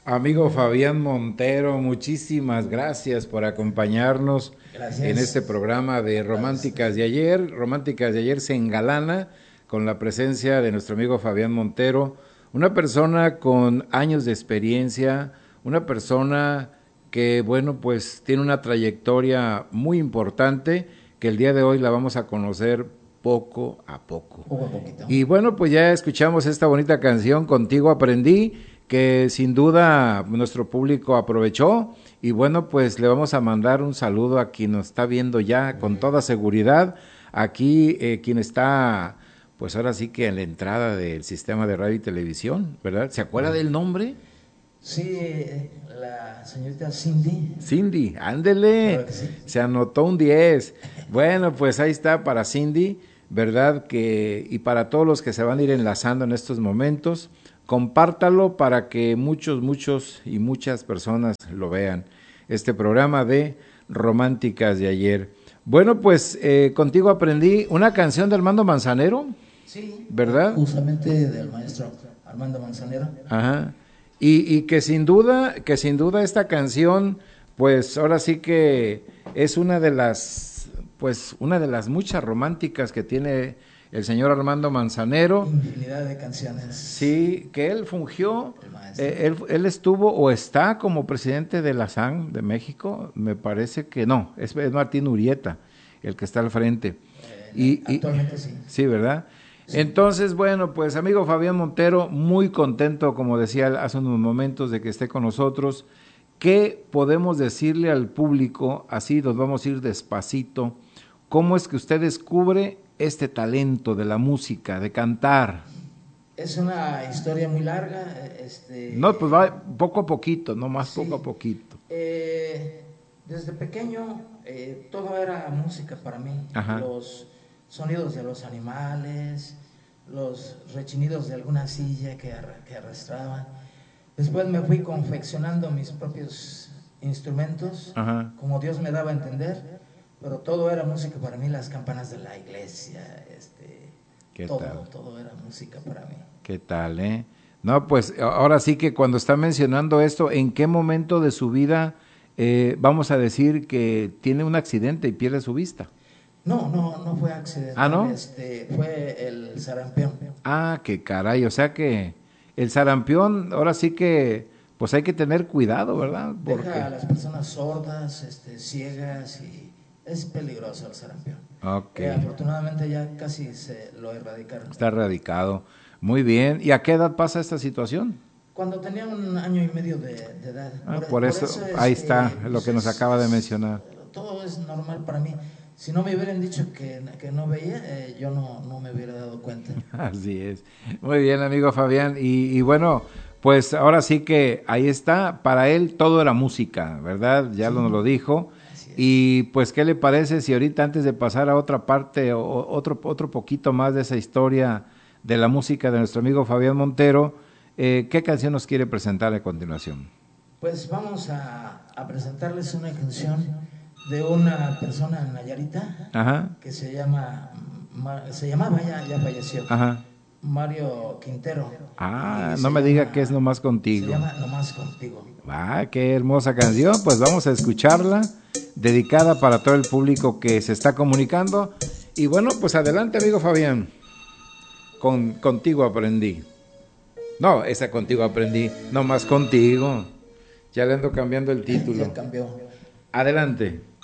Amigo Fabián Montero, muchísimas gracias por acompañarnos en Gracias. este programa de Románticas de Ayer. Románticas de Ayer se engalana con la presencia de nuestro amigo Fabián Montero, una persona con años de experiencia, una persona que, bueno, pues tiene una trayectoria muy importante que el día de hoy la vamos a conocer poco a poco. Poco a poquito. Y bueno, pues ya escuchamos esta bonita canción, Contigo Aprendí, que sin duda nuestro público aprovechó. Y bueno, pues le vamos a mandar un saludo a quien nos está viendo ya con toda seguridad. Aquí quien está, pues ahora sí que en la entrada del sistema de radio y televisión, ¿verdad? ¿Se acuerda del nombre? Sí, la señorita Cindy. Cindy, ándele, Claro que sí. se anotó un 10. Bueno, pues ahí está para Cindy, ¿verdad? Y para todos los que se van a ir enlazando en estos momentos, compártalo para que muchos y muchas personas lo vean. Este programa de Románticas de Ayer. Bueno, pues contigo aprendí una canción de Armando Manzanero, Sí, ¿verdad? justamente del maestro Armando Manzanero. Ajá. Y que sin duda esta canción, pues ahora sí que es una de las muchas románticas que tiene el señor Armando Manzanero. Infinidad de canciones. Sí, que él fungió, El maestro. él estuvo o está como presidente de la SAN de México, me parece que no, es Martín Urieta el que está al frente. Actualmente sí. Sí, ¿verdad? Sí. Entonces, bueno, pues amigo Fabián Montero, muy contento, como decía hace unos momentos, de que esté con nosotros. ¿Qué podemos decirle al público? Así nos vamos a ir despacito. ¿Cómo es que usted descubre este talento de la música, de cantar? Es una historia muy larga. No, pues va poco a poquito, no más Sí. poco a poquito. Desde pequeño todo era música para mí. Ajá. Los sonidos de los animales, los rechinidos de alguna silla que arrastraban. Después me fui confeccionando mis propios instrumentos, Ajá. como Dios me daba a entender, pero todo era música para mí, las campanas de la iglesia, ¿Qué todo, tal? todo era música para mí. ¿Qué tal, eh? No, pues ahora sí que cuando está mencionando esto, ¿en qué momento de su vida vamos a decir que tiene un accidente y pierde su vista? No fue accidental. ¿Ah, no? Fue el sarampión. Ah, qué caray, o sea que el sarampión, ahora sí que, pues hay que tener cuidado, ¿verdad? Porque... Deja a las personas sordas, ciegas, y es peligroso el sarampión. Ok. Afortunadamente ya casi se lo erradicaron. Está erradicado. Muy bien. ¿Y a qué edad pasa esta situación? Cuando tenía 1 año y medio de edad. Por eso ahí está lo que nos acaba de mencionar. Todo es normal para mí. Si no me hubieran dicho que no veía, yo no me hubiera dado cuenta. Así es. Muy bien, amigo Fabián. Y bueno, pues ahora sí que ahí está. Para él todo era música, ¿verdad? Ya Sí. nos lo dijo. Y pues, ¿qué le parece si ahorita antes de pasar a otra parte, otro poquito más de esa historia de la música de nuestro amigo Fabián Montero, qué canción nos quiere presentar a continuación? Pues vamos a presentarles una canción de una persona nayarita. Ajá. Que se llamaba, ya falleció. Ajá. Mario Quintero. No me diga que es Nomás Contigo. Se llama Nomás Contigo. Qué hermosa canción. Pues vamos a escucharla, dedicada para todo el público que se está comunicando. Y bueno, pues adelante, amigo Fabián. Contigo aprendí. No, esa Contigo aprendí. Nomás Contigo. Ya le ando cambiando el título. Ya cambió. Adelante.